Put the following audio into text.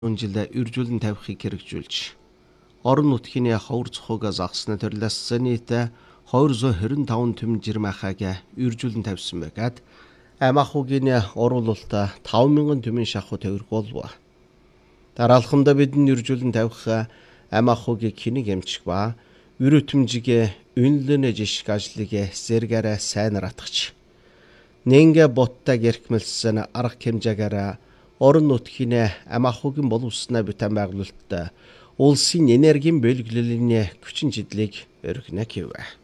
жилдээ үржүүлэн тавихыг хэрэгжүүлж орон нутгийн ховор цохоогоос авсны төрлөөс нийт 225 түмэн жирмахаг үржүүлэн тавьсан байгаад амахугийн оруулалт 5,000 түмэн шахуу төвөргөөлв. Дараалхамдаа бидний үржүүлэн тавих амахугийн кинэг эмчг ба үрөтмжиг үнэлэн жишг ажлыг зэрэгээрээ сайнаар атгач. Нэнгэ ботта гэрхмэлсэн арга хэмжээгээр орон нутгийн амахугийн боловснаа битэн байгуулалт улсын энергийн бэлгэлэлийн хүчин чиглэлийг өргөнө гэв.